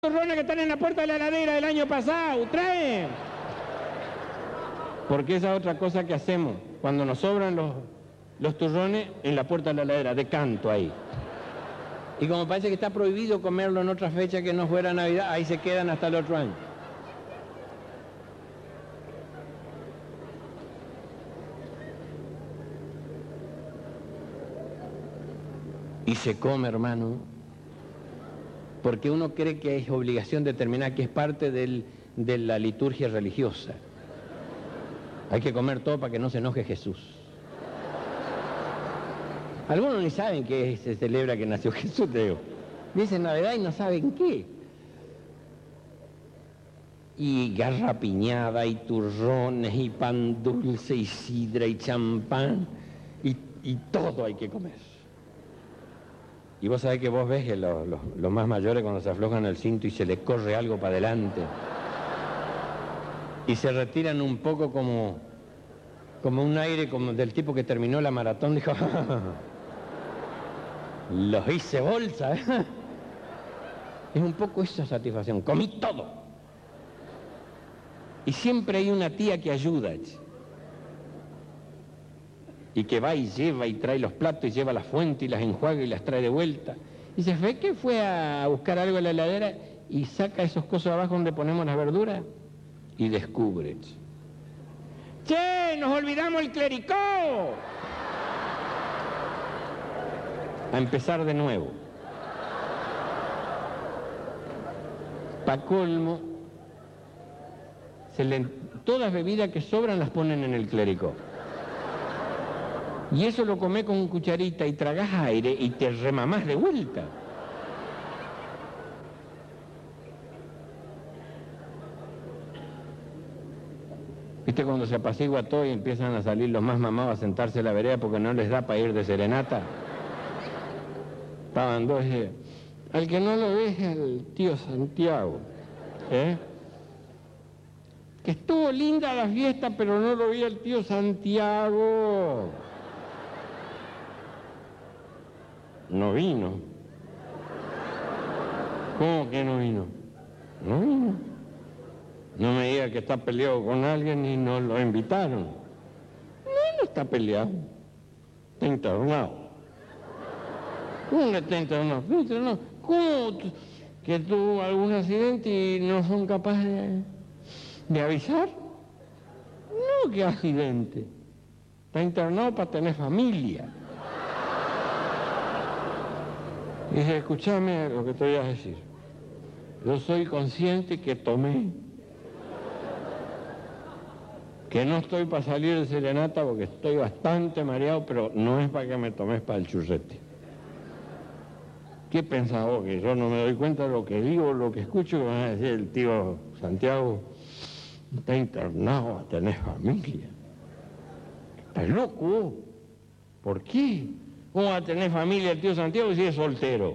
turrones que están en la puerta de la heladera del año pasado, traen. Porque esa es otra cosa que hacemos. Cuando nos sobran los turrones en la puerta de la heladera, de canto ahí. Y como parece que está prohibido comerlo en otra fecha que no fuera Navidad, ahí se quedan hasta el otro año. Y se come, hermano, porque uno cree que es obligación determinada, que es parte de la liturgia religiosa. Hay que comer todo para que no se enoje Jesús. Algunos ni saben que se celebra que nació Jesús, te digo. Dicen Navidad y no saben qué. Y garrapiñada, y turrones, y pan dulce, y sidra, y champán, y todo hay que comer. Y vos sabés que vos ves que los más mayores cuando se aflojan el cinto y se les corre algo para adelante y se retiran un poco como un aire como del tipo que terminó la maratón, dijo, los hice bolsa, ¿eh? Es un poco esa satisfacción, comí todo. Y siempre hay una tía que ayuda, y que va y lleva y trae los platos y lleva la fuente y las enjuaga y las trae de vuelta. Y se ve que fue a buscar algo en la heladera y saca esos cosas abajo donde ponemos las verduras y descubre. ¡Che! ¡Nos olvidamos el clericó! A empezar de nuevo. Pa' colmo, todas bebidas que sobran las ponen en el clericó. Y eso lo comés con cucharita y tragás aire y te remamás de vuelta. ¿Viste cuando se apacigua todo y empiezan a salir los más mamados a sentarse en la vereda porque no les da para ir de serenata? Estaban dos, al que no lo ves es al tío Santiago, que estuvo linda la fiesta, pero no lo vi al tío Santiago. No vino. ¿Cómo que no vino? No vino. No me diga que está peleado con alguien y no lo invitaron. No está peleado. Está internado. ¿Cómo que está internado? Está internado. ¿Cómo que tuvo algún accidente y no son capaces de avisar? No, qué accidente. Está internado para tener familia. Y dice, escúchame lo que te voy a decir. Yo soy consciente que tomé, que no estoy para salir de serenata porque estoy bastante mareado, pero no es para que me tomes para el churrete. ¿Qué pensás vos? Que yo no me doy cuenta de lo que digo, lo que escucho, que van a decir el tío Santiago, está internado a tener familia. ¿Estás loco? ¿Por qué? ¿Cómo va a tener familia el tío Santiago si es soltero?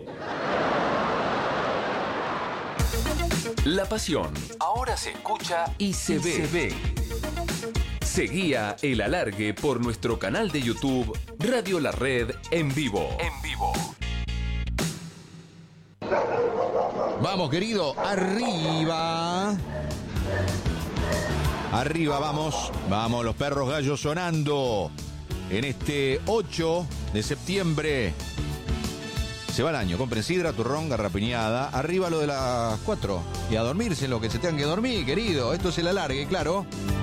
La Pasión ahora se escucha y se ve. Seguía El Alargue por nuestro canal de YouTube Radio La Red en vivo. Vamos, querido, arriba. Arriba, vamos. Vamos, los perros gallos sonando. En este 8 de septiembre. Se va el año. Compren sidra, turrón, garrapiñada. Arriba lo de las 4. Y a dormirse lo que se tengan que dormir, querido. Esto es El Alargue, claro.